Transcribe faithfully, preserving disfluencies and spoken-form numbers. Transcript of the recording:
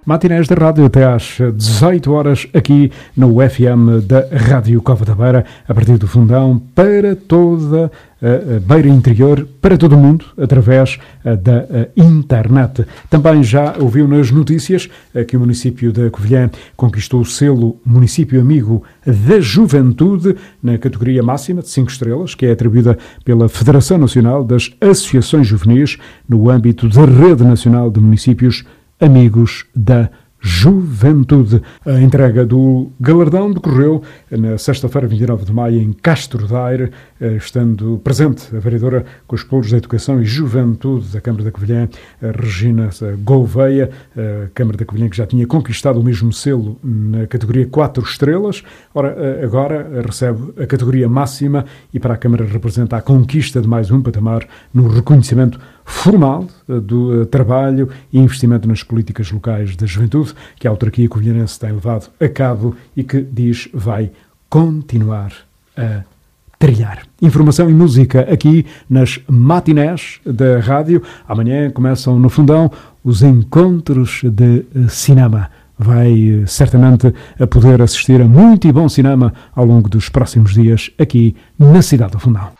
Matinés da Rádio até às dezoito horas aqui no U F M da Rádio Cova da Beira, a partir do Fundão, para toda a Beira Interior, para todo o mundo, através da internet. Também já ouviu nas notícias que o município de Covilhã conquistou o selo Município Amigo da Juventude na categoria máxima de cinco estrelas, que é atribuída pela Federação Nacional das Associações Juvenis no âmbito da Rede Nacional de Municípios Amigos da Juventude. A entrega do galardão decorreu na sexta-feira, vinte e nove de maio, em Castro Daire, estando presente a vereadora com os polos da Educação e Juventude da Câmara da Covilhã, a Regina Gouveia, a Câmara da Covilhã, que já tinha conquistado o mesmo selo na categoria quatro estrelas. Ora, agora recebe a categoria máxima e para a Câmara representa a conquista de mais um patamar no reconhecimento formal do trabalho e investimento nas políticas locais da juventude que a autarquia covilhanense tem levado a cabo e que, diz, vai continuar a trilhar. Informação e música aqui nas matinés da rádio. Amanhã começam no Fundão os encontros de cinema. Vai certamente a poder assistir a muito e bom cinema ao longo dos próximos dias aqui na cidade do Fundão.